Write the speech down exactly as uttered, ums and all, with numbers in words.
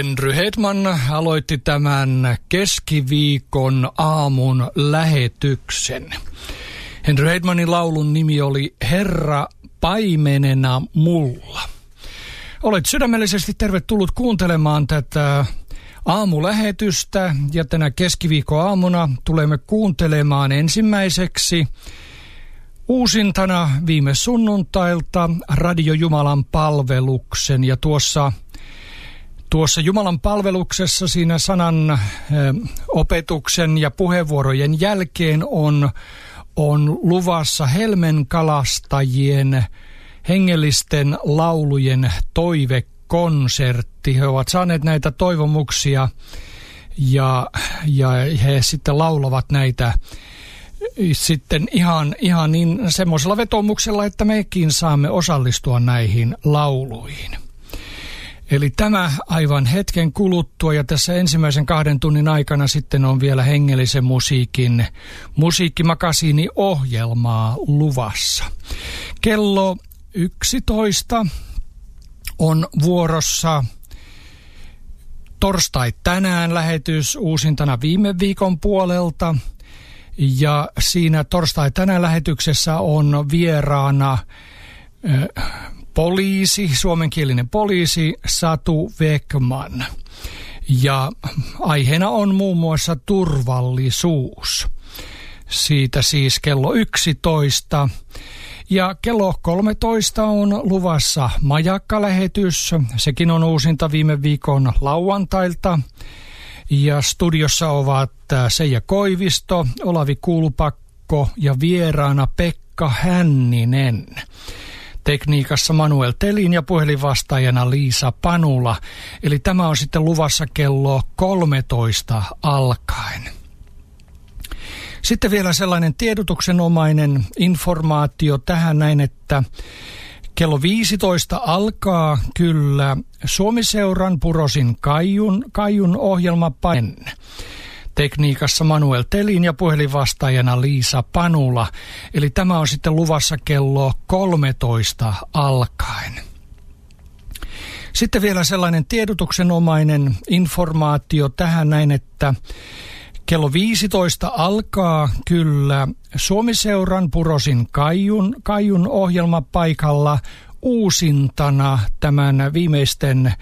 Henry Hedman aloitti tämän keskiviikon aamun lähetyksen. Henry Hedmanin laulun nimi oli Herra paimenena mulla. Olet sydämellisesti tervetullut kuuntelemaan tätä aamulähetystä ja tänä keskiviikon aamuna tulemme kuuntelemaan ensimmäiseksi uusintana viime sunnuntailta Radio Jumalan palveluksen ja tuossa Tuossa Jumalan palveluksessa siinä sanan ö, opetuksen ja puheenvuorojen jälkeen on, on luvassa helmenkalastajien hengellisten laulujen toivekonsertti. He ovat saaneet näitä toivomuksia ja, ja he sitten laulavat näitä sitten ihan, ihan niin semmoisella vetomuksella, että mekin saamme osallistua näihin lauluihin. Eli tämä aivan hetken kuluttua ja tässä ensimmäisen kahden tunnin aikana sitten on vielä hengellisen musiikin musiikkimakasiini-ohjelmaa luvassa. Kello yksitoista on vuorossa torstai tänään lähetys uusintana viime viikon puolelta. Ja siinä torstai tänään lähetyksessä on vieraana äh, poliisi, suomenkielinen poliisi Satu Vekman. Ja aiheena on muun muassa turvallisuus. Siitä siis kello yksitoista. Ja kello kolmetoista on luvassa majakkalähetys. Sekin on uusinta viime viikon lauantailta. Ja studiossa ovat Seija Koivisto, Olavi Kulpakko ja vieraana Pekka Hänninen. Tekniikassa Manuel Telin ja puhelinvastaajana Liisa Panula. Eli tämä on sitten luvassa kello kolmetoista alkaen. Sitten vielä sellainen tiedotuksenomainen informaatio tähän näin, että kello viisitoista alkaa kyllä Suomi-seuran Purosin Kaijun, Kaijun ohjelma Pain. Tekniikassa Manuel Telin ja puhelinvastaajana Liisa Panula. Eli tämä on sitten luvassa kello kolmetoista alkaen. Sitten vielä sellainen tiedotuksenomainen informaatio tähän näin, että kello viisitoista alkaa kyllä Suomi-seuran Purosin Kaijun, Kaijun ohjelma paikalla uusintana tämän viimeisten